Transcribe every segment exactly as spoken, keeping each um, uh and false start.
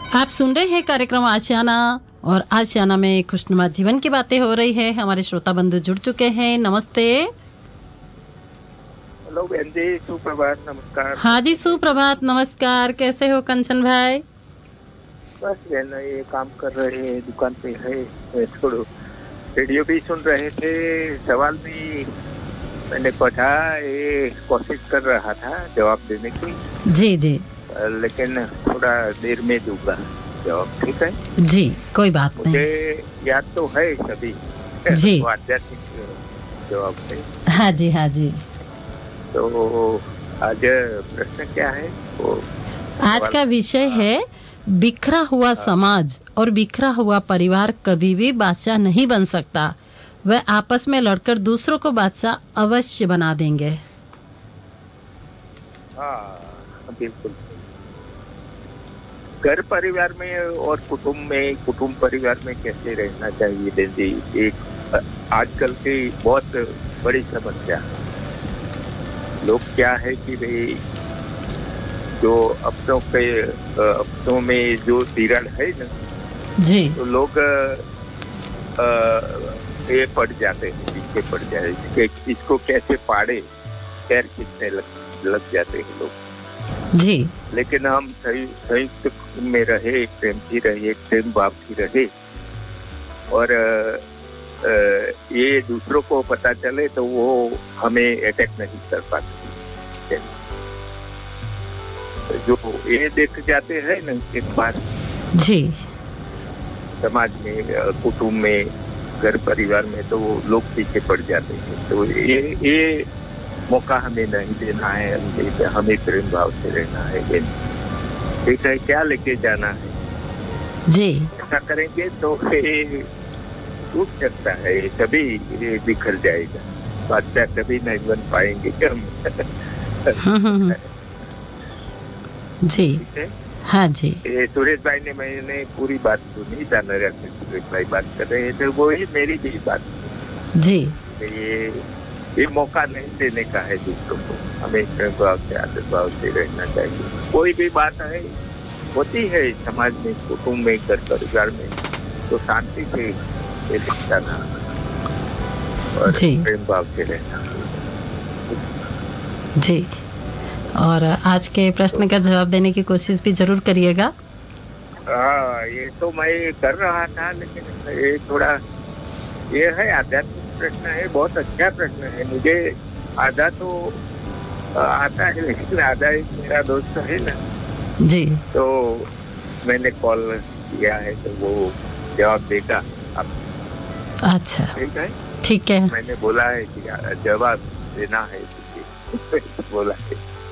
आप सुन रहे हैं कार्यक्रम आशियाना और आशियाना में खुशनुमा जीवन की बातें हो रही है। हमारे श्रोता बंधु जुड़ चुके हैं। नमस्ते। हेलो बहन जी, सुप्रभात, नमस्कार। हाँ जी, सुप्रभात, नमस्कार। कैसे हो कंचन भाई? बस बहन, ये काम कर रहे हैं, दुकान पे है, थोड़ा रेडियो भी सुन रहे थे, सवाल भी मैंने पढ़ा, ये कोशिश कर रहा था जवाब देने की। जी जी, लेकिन थोड़ा देर में दूंगा जवाब, ठीक है जी, कोई बात नहीं। मुझे याद तो है सभी जी, आध्यात्मिक जवाब है। हाँ जी, हाँ जी। तो आज प्रश्न क्या है? वो आज का विषय है बिखरा हुआ समाज और बिखरा हुआ परिवार कभी भी बादशाह नहीं बन सकता। वह आपस में लड़कर दूसरों को बादशाह अवश्य बना देंगे। हाँ, बिल्कुल। घर परिवार में और कुटुंब में, कुटुंब परिवार में कैसे रहना चाहिए बहन जी, एक आजकल की बहुत बड़ी समस्या। लोग क्या है कि भाई जो अपनों के अपनों में जो तिरड़ है ना जी, तो लोग आ, ये पड़ जाते हैं, पीछे पड़ जाते हैं, इसको कैसे पाड़े, पैर खींचने लग, लग जाते हैं लोग। जी, लेकिन हम संयुक्त में रहे, प्रेम की रहे, प्रेम भाव की रहे और आ, ये दूसरों को पता चले तो वो हमें अटैक नहीं कर पाते। जो ये देख जाते हैं ना एक बार जी, समाज में, कुटुंब में, घर परिवार में, तो वो लोग पीछे पड़ जाते हैं। तो ये ये मौका हमें नहीं देना है, हमें प्रेम भाव से रहना है। ठीक है, क्या लेके जाना है जी, ऐसा करेंगे तो टूट सकता है, कभी बिखर जाएगा, बादशाह कभी नहीं बन पाएंगे हम। जी, हाँ जी। ये सुरेश भाई ने, मैंने पूरी बात सुनी, जानवर से सुरेश भाई बात कर रहे थे, वो ही मेरी भी बात जी। ये ये मौका नहीं देने का है दूसरों को, हमें प्रेम भाव से, आदर भाव से रहना चाहिए। कोई भी बात है होती है समाज में, कुटुंब में, घर परिवार में, तो शांति से जाना और प्रेम भाव से रहना। जी, और आज के प्रश्न का जवाब देने की कोशिश भी जरूर करिएगा। हाँ, ये तो मैं कर रहा था, लेकिन ये थोड़ा ये है आध्यात्मिक प्रश्न है, बहुत अच्छा प्रश्न है। मुझे आधा तो आता है, लेकिन आधा एक मेरा दोस्त है ना जी, तो मैंने कॉल किया है तो वो जवाब देगा आप। अच्छा, ठीक है, ठीक है। मैंने बोला है कि जवाब देना है, बोला है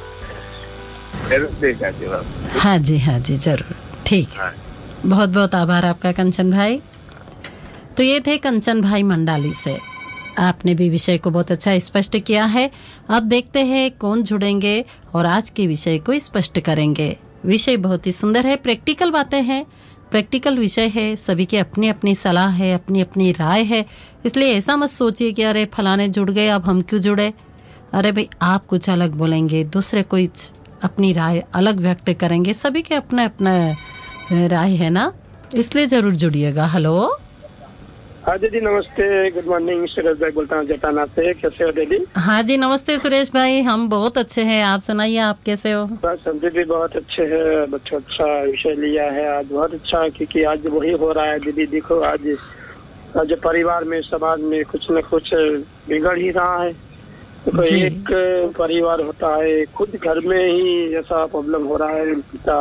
जरूर देगा जवाब। हाँ जी, हाँ जी, जरूर। ठीक है, बहुत बहुत आभार आपका कंचन भाई। तो ये थे कंचन भाई मंडाली से। आपने भी विषय को बहुत अच्छा स्पष्ट किया है। अब देखते हैं कौन जुड़ेंगे और आज के विषय को स्पष्ट करेंगे। विषय बहुत ही सुंदर है, प्रैक्टिकल बातें हैं, प्रैक्टिकल विषय है, सभी की अपनी अपनी सलाह है, अपनी अपनी राय है। इसलिए ऐसा मत सोचिए कि अरे फलाने जुड़ गए, अब हम क्यों जुड़े। अरे भाई, आप कुछ अलग बोलेंगे, दूसरे कुछ अपनी राय अलग व्यक्त करेंगे, सभी के अपना अपना राय है ना, इसलिए जरूर जुड़िएगा। हेलो, हाँ दीदी, नमस्ते, गुड मॉर्निंग। सुरेश भाई बोलता हूँ जटाना से। कैसे हो दीदी? हाँ जी, नमस्ते सुरेश भाई, हम बहुत अच्छे हैं, आप सुनाइए, आप कैसे हो? बस हम भी बहुत अच्छे हैं। अच्छा अच्छा विषय लिया है आज, बहुत अच्छा, क्योंकि आज वही हो रहा है दीदी। देखो आज आज परिवार में, समाज में कुछ न कुछ बिगड़ ही रहा है। देखो, एक परिवार होता है, खुद घर में ही ऐसा प्रॉब्लम हो रहा है, पिता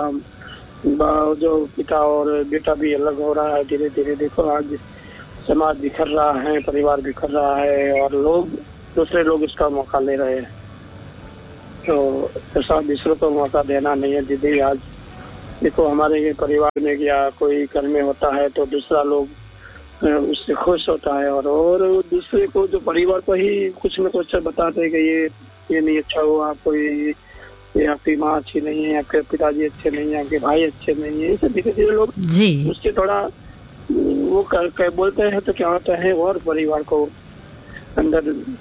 जो पिता और बेटा भी अलग हो रहा है धीरे धीरे। देखो आज समाज बिखर रहा है, परिवार बिखर रहा है और लोग, दूसरे लोग इसका मौका ले रहे हैं। तो ऐसा दूसरों को मौका देना नहीं है दीदी। आज देखो हमारे परिवार में या कोई घर में होता है तो दूसरा लोग उससे खुश होता है और और दूसरे को, जो परिवार को ही कुछ न कुछ बताते हैं कि ये ये नहीं अच्छा हुआ, कोई ये आपकी माँ अच्छी नहीं है, आपके पिताजी अच्छे नहीं है, आपके भाई अच्छे नहीं है, ऐसे धीरे धीरे लोग जी उससे थोड़ा वो कर, कर बोलते हैं तो क्या होता है और परिवार को अंदर।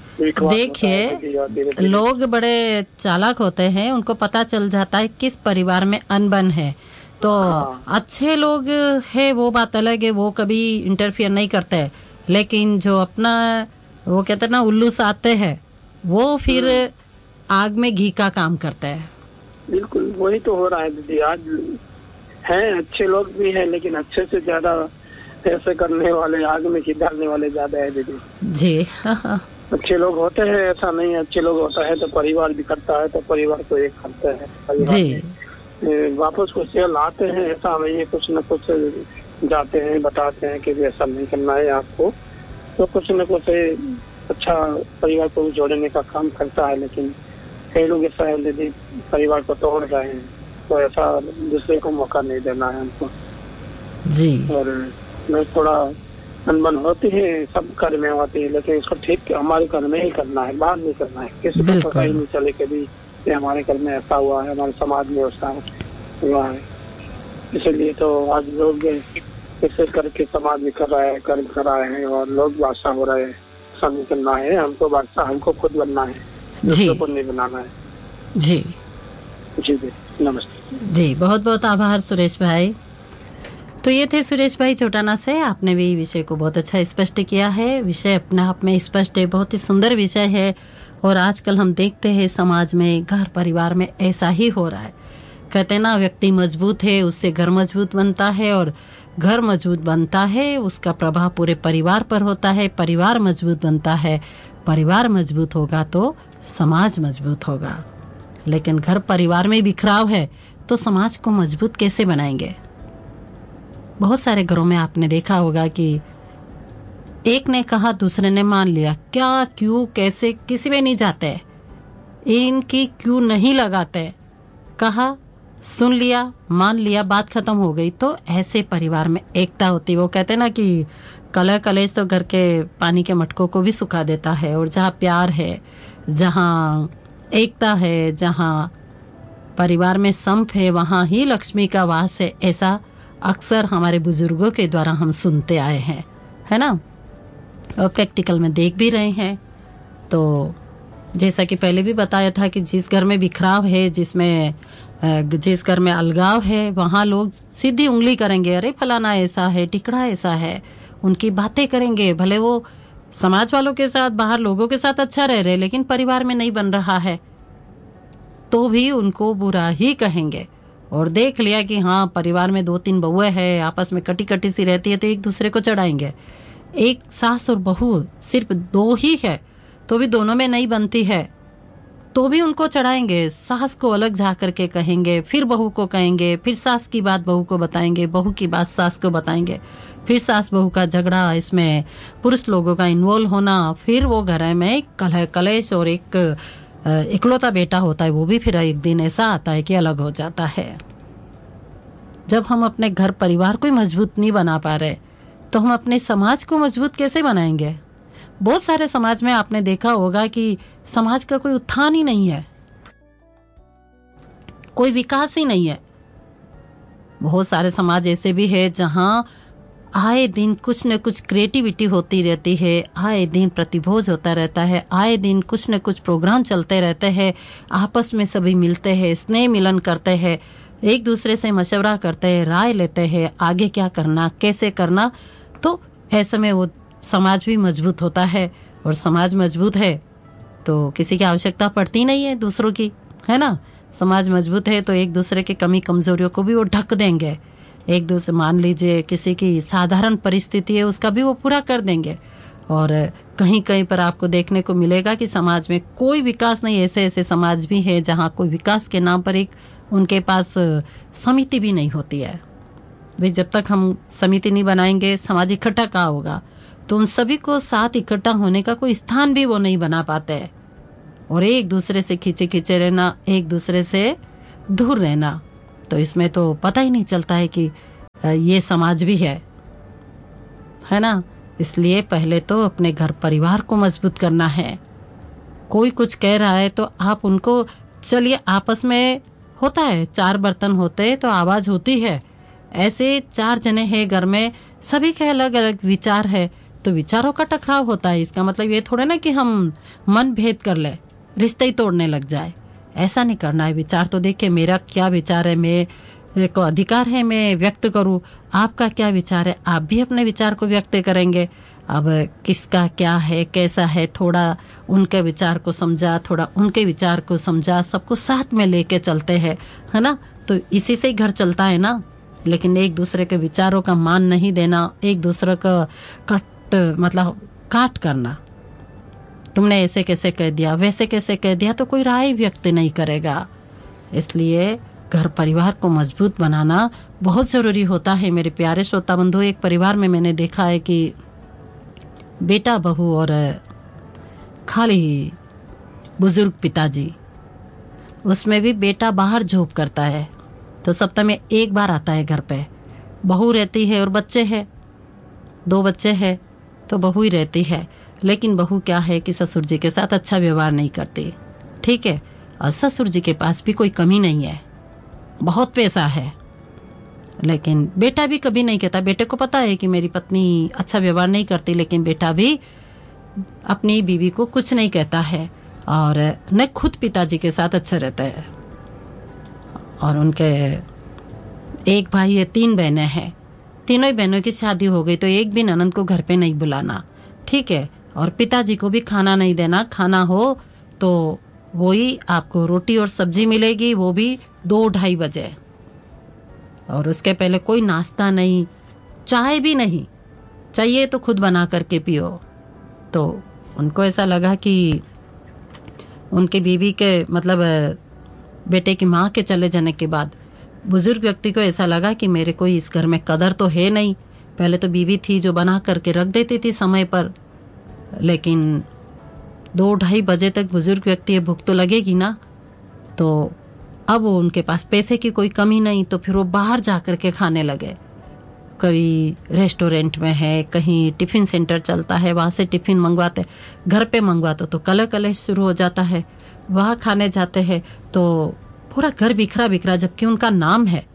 देखिए, लोग बड़े चालाक होते हैं, उनको पता चल जाता है किस परिवार में अनबन है, तो अच्छे लोग है वो बात अलग है, वो कभी इंटरफियर नहीं करते हैं, लेकिन जो अपना वो कहते हैं ना उल्लूस आते हैं वो फिर आग में घी का काम करते हैं। बिल्कुल वही तो हो रहा है दीदी। आज हैं अच्छे लोग भी हैं, लेकिन अच्छे से ज्यादा ऐसे करने वाले, आग में घी डालने वाले ज्यादा है दीदी जी। अच्छे लोग होते हैं ऐसा नहीं, अच्छे लोग होता है तो परिवार बिखरता है, तो परिवार को एक करते हैं जी, वापस को से लाते हैं, ऐसा नहीं है। कुछ न कुछ जाते हैं बताते हैं कि ऐसा नहीं करना है आपको, तो कुछ न कुछ अच्छा परिवार को जोड़ने का काम करता है। लेकिन कई लोग ऐसा है दीदी परिवार को तोड़ रहे हैं, तो ऐसा दूसरे को मौका नहीं देना है हमको जी। और मैं थोड़ा अनबन होती है, सब घर में होती है, लेकिन इसको ठीक हमारे घर में ही करना है, बाहर नहीं करना है। किसी को पता ही नहीं चले कि भी ये हमारे घर में ऐसा हुआ है, हमारे समाज में ऐसा हुआ है। इसलिए तो आज लोग ऐसे करके समाज में कर रहे हैं, कर्म कर रहे हैं और लोग बादशाह हो रहे हैं। ऐसा नहीं करना है हमको, बादशाह हमको खुद बनना है, दूसरों को नहीं बनाना है। जी जी जी नमस्ते जी, बहुत बहुत आभार सुरेश भाई। तो ये थे सुरेश भाई चोटाना से। आपने भी विषय को बहुत अच्छा स्पष्ट किया है। विषय अपने आप में स्पष्ट है, बहुत ही सुंदर विषय है। और आजकल हम देखते हैं समाज में, घर परिवार में ऐसा ही हो रहा है। कहते हैं ना, व्यक्ति मजबूत है उससे घर मजबूत बनता है, और घर मजबूत बनता है उसका प्रभाव पूरे परिवार पर होता है। परिवार मजबूत बनता है, परिवार मजबूत होगा तो समाज मजबूत होगा। लेकिन घर परिवार में बिखराव है तो समाज को मजबूत कैसे बनाएंगे? बहुत सारे घरों में आपने देखा होगा कि एक ने कहा दूसरे ने मान लिया, क्या क्यों कैसे किसी में नहीं जाते, इनकी क्यों नहीं लगाते, कहा सुन लिया मान लिया, बात खत्म हो गई। तो ऐसे परिवार में एकता होती। वो कहते हैं ना कि कलह कलेश तो घर के पानी के मटकों को भी सुखा देता है। और जहाँ प्यार है, जहाँ एकता है, जहाँ परिवार में संप है, वहाँ ही लक्ष्मी का वास है। ऐसा अक्सर हमारे बुजुर्गों के द्वारा हम सुनते आए हैं, है ना, और प्रैक्टिकल में देख भी रहे हैं। तो जैसा कि पहले भी बताया था कि जिस घर में बिखराव है, जिसमें जिस घर में अलगाव है, वहाँ लोग सीधी उंगली करेंगे, अरे फलाना ऐसा है, टिकड़ा ऐसा है, उनकी बातें करेंगे। भले वो समाज वालों के साथ, बाहर लोगों के साथ अच्छा रह रहे, लेकिन परिवार में नहीं बन रहा है तो भी उनको बुरा ही कहेंगे। और देख लिया कि हाँ परिवार में दो तीन बहुएं हैं, आपस में कटी कटी सी रहती है, तो एक दूसरे को चढ़ाएंगे। एक सास और बहू सिर्फ दो ही है तो भी दोनों में नहीं बनती है तो भी उनको चढ़ाएंगे। सास को अलग जा करके कहेंगे, फिर बहू को कहेंगे, फिर सास की बात बहू को बताएंगे, बहू की बात सास को बताएंगे, फिर सास बहू का झगड़ा, इसमें पुरुष लोगों का इन्वॉल्व होना, फिर वो घर में कलह कलेश। और एक इकलौता बेटा होता है, वो भी फिर एक दिन ऐसा आता है कि अलग हो जाता है। जब हम अपने घर परिवार को मजबूत नहीं बना पा रहे तो हम अपने समाज को मजबूत कैसे बनाएंगे? बहुत सारे समाज में आपने देखा होगा कि समाज का कोई उत्थान ही नहीं है, कोई विकास ही नहीं है। बहुत सारे समाज ऐसे भी है जहां आए दिन कुछ न कुछ क्रिएटिविटी होती रहती है, आए दिन प्रतिभोज होता रहता है, आए दिन कुछ न कुछ प्रोग्राम चलते रहते हैं, आपस में सभी मिलते हैं, स्नेह मिलन करते हैं, एक दूसरे से मशवरा करते हैं, राय लेते हैं, आगे क्या करना, कैसे करना। तो ऐसे में वो समाज भी मजबूत होता है। और समाज मजबूत है तो किसी की आवश्यकता पड़ती नहीं है दूसरों की, है ना। समाज मजबूत है तो एक दूसरे की कमी कमजोरियों को भी वो ढक देंगे। एक दूसरे, मान लीजिए किसी की साधारण परिस्थिति है, उसका भी वो पूरा कर देंगे। और कहीं कहीं पर आपको देखने को मिलेगा कि समाज में कोई विकास नहीं, ऐसे ऐसे समाज भी है जहाँ कोई विकास के नाम पर एक उनके पास समिति भी नहीं होती है। भाई जब तक हम समिति नहीं बनाएंगे, समाज इकट्ठा कहाँ होगा? तो उन सभी को साथ इकट्ठा होने का कोई स्थान भी वो नहीं बना पाते हैं। और एक दूसरे से खींचे खींचे रहना, एक दूसरे से दूर रहना, तो इसमें तो पता ही नहीं चलता है कि ये समाज भी है, है ना। इसलिए पहले तो अपने घर परिवार को मजबूत करना है। कोई कुछ कह रहा है तो आप उनको, चलिए आपस में होता है, चार बर्तन होते हैं तो आवाज होती है। ऐसे चार जने हैं घर में, सभी के अलग अलग विचार है तो विचारों का टकराव होता है। इसका मतलब ये थोड़ा ना कि हम मन भेद कर ले, रिश्ते ही तोड़ने लग जाए। ऐसा नहीं करना है। विचार तो देख के मेरा क्या विचार है, मैं को अधिकार है मैं व्यक्त करूं। आपका क्या विचार है, आप भी अपने विचार को व्यक्त करेंगे। अब किसका क्या है, कैसा है, थोड़ा उनके विचार को समझा, थोड़ा उनके विचार को समझा, सबको साथ में लेके चलते हैं, है ना। तो इसी से ही घर चलता है ना। लेकिन एक दूसरे के विचारों का मान नहीं देना, एक दूसरे का कट मतलब काट करना, तुमने ऐसे कैसे कह दिया, वैसे कैसे कह दिया, तो कोई राय व्यक्त नहीं करेगा। इसलिए घर परिवार को मजबूत बनाना बहुत ज़रूरी होता है मेरे प्यारे श्रोता बंधु। एक परिवार में मैंने देखा है कि बेटा बहू और खाली बुजुर्ग पिताजी, उसमें भी बेटा बाहर जॉब करता है तो सप्ताह में एक बार आता है घर पे। बहू रहती है और बच्चे हैं, दो बच्चे हैं तो बहू ही रहती है। लेकिन बहू क्या है कि ससुर जी के साथ अच्छा व्यवहार नहीं करती, ठीक है। और ससुर जी के पास भी कोई कमी नहीं है, बहुत पैसा है। लेकिन बेटा भी कभी नहीं कहता, बेटे को पता है कि मेरी पत्नी अच्छा व्यवहार नहीं करती, लेकिन बेटा भी अपनी बीवी को कुछ नहीं कहता है और न खुद पिताजी के साथ अच्छा रहता है। और उनके एक भाई है, तीन बहनें हैं, तीनों ही बहनों की शादी हो गई तो एक भी ननद को घर पे नहीं बुलाना, ठीक है। और पिताजी को भी खाना नहीं देना, खाना हो तो वही आपको रोटी और सब्जी मिलेगी, वो भी दो ढाई बजे, और उसके पहले कोई नाश्ता नहीं, चाय भी नहीं, चाहिए तो खुद बना करके पियो। तो उनको ऐसा लगा कि उनके बीवी के मतलब बेटे की माँ के चले जाने के बाद बुजुर्ग व्यक्ति को ऐसा लगा कि मेरे कोई इस घर में कदर तो है नहीं। पहले तो बीवी थी जो बना करके रख देती थी समय पर, लेकिन दो ढाई बजे तक बुजुर्ग व्यक्ति है, भूख तो लगेगी ना। तो अब वो उनके पास पैसे की कोई कमी नहीं, तो फिर वो बाहर जा कर के खाने लगे। कभी रेस्टोरेंट में है, कहीं टिफ़िन सेंटर चलता है, वहाँ से टिफ़िन मंगवाते, घर पे मंगवाते तो कलह कलह शुरू हो जाता है। वहाँ खाने जाते हैं तो पूरा घर बिखरा बिखरा, जबकि उनका नाम है।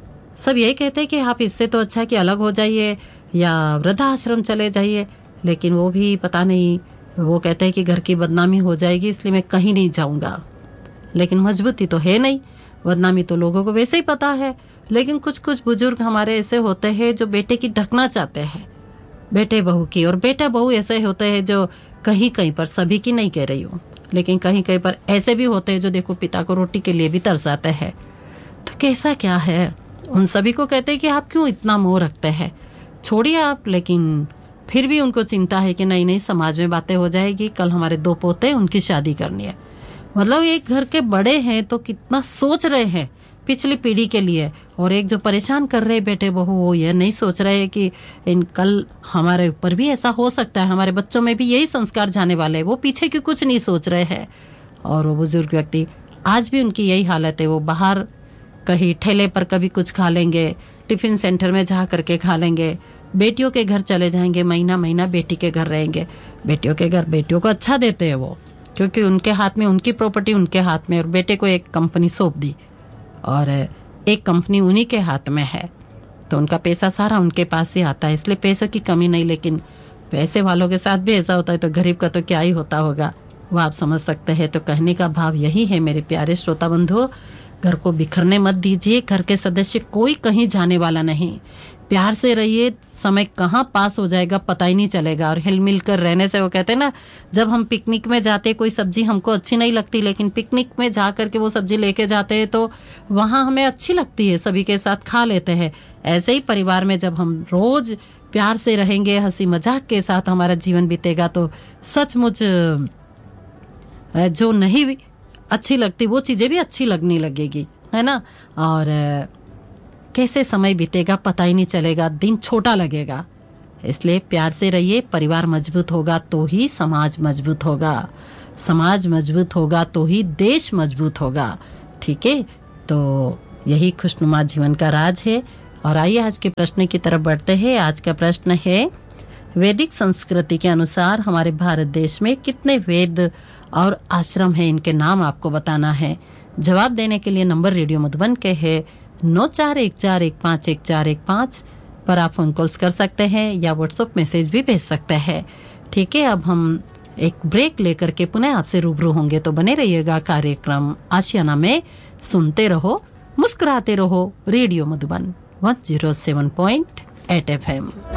सब यही कहते हैं कि आप इससे तो अच्छा कि अलग हो जाइए या वृद्धाश्रम चले जाइए, लेकिन वो भी पता नहीं, वो कहते हैं कि घर की बदनामी हो जाएगी इसलिए मैं कहीं नहीं जाऊंगा। लेकिन मजबूती तो है नहीं, बदनामी तो लोगों को वैसे ही पता है। लेकिन कुछ कुछ बुजुर्ग हमारे ऐसे होते हैं जो बेटे की ढकना चाहते हैं, बेटे बहू की, और बेटे बहू ऐसे होते हैं जो कहीं कहीं पर, सभी की नहीं कह रही हूँ, लेकिन कहीं कहीं पर ऐसे भी होते हैं जो देखो पिता को रोटी के लिए भी तरसाते हैं। तो कैसा क्या है, उन सभी को कहते हैं कि आप क्यों इतना मोह रखते हैं, छोड़िए आप। लेकिन फिर भी उनको चिंता है कि नहीं नहीं समाज में बातें हो जाएगी, कल हमारे दो पोते उनकी शादी करनी है। मतलब एक घर के बड़े हैं तो कितना सोच रहे हैं पिछली पीढ़ी के लिए, और एक जो परेशान कर रहे बेटे बहू, वो ये नहीं सोच रहे कि इन कल हमारे ऊपर भी ऐसा हो सकता है, हमारे बच्चों में भी यही संस्कार जाने वाले हैं। वो पीछे की कुछ नहीं सोच रहे हैं। और वो बुजुर्ग व्यक्ति आज भी उनकी यही हालत है, वो बाहर कहीं ठेले पर कभी कुछ खा लेंगे, टिफिन सेंटर में जा करके खा लेंगे, बेटियों के घर चले जाएंगे, महीना महीना बेटी के घर रहेंगे। बेटियों के घर बेटियों को अच्छा देते हैं वो, क्योंकि उनके हाथ में, उनकी प्रॉपर्टी उनके हाथ में, और बेटे को एक कंपनी सौंप दी और एक कंपनी उन्हीं के हाथ में है, तो उनका पैसा सारा उनके पास ही आता है, इसलिए पैसों की कमी नहीं। लेकिन पैसे वालों के साथ भी ऐसा होता है तो गरीब का तो क्या ही होता होगा, वो आप समझ सकते हैं। तो कहने का भाव यही है मेरे प्यारे श्रोता बंधु, घर को बिखरने मत दीजिए। घर के सदस्य कोई कहीं जाने वाला नहीं, प्यार से रहिए, समय कहाँ पास हो जाएगा पता ही नहीं चलेगा। और हिल मिल कर रहने से, वो कहते हैं ना, जब हम पिकनिक में जाते, कोई सब्जी हमको अच्छी नहीं लगती, लेकिन पिकनिक में जा करके वो सब्जी लेके जाते हैं तो वहाँ हमें अच्छी लगती है, सभी के साथ खा लेते हैं। ऐसे ही परिवार में जब हम रोज प्यार से रहेंगे, हंसी मजाक के साथ हमारा जीवन बीतेगा, तो सचमुच जो नहीं अच्छी लगती वो चीज़ें भी अच्छी लगने लगेगी, है ना। और कैसे समय बीतेगा पता ही नहीं चलेगा, दिन छोटा लगेगा। इसलिए प्यार से रहिए, परिवार मजबूत होगा तो ही समाज मजबूत होगा, समाज मजबूत होगा तो ही देश मजबूत होगा, ठीक है। तो यही खुशनुमा जीवन का राज है। और आइए आज के प्रश्न की तरफ बढ़ते हैं। आज का प्रश्न है, वैदिक संस्कृति के अनुसार हमारे भारत देश में कितने वेद और आश्रम हैं, इनके नाम आपको बताना है। जवाब देने के लिए नंबर रेडियो मधुबन के है नौ चार एक चार एक पाँच एक चार एक पाँच पर आप फोन कॉल्स कर सकते हैं या व्हाट्सएप मैसेज भी भेज सकते हैं, ठीक है। अब हम एक ब्रेक लेकर के पुनः आपसे रूबरू होंगे, तो बने रहिएगा कार्यक्रम आशियाना में। सुनते रहो मुस्कुराते रहो। Radio Madhuban one zero seven point eight F M.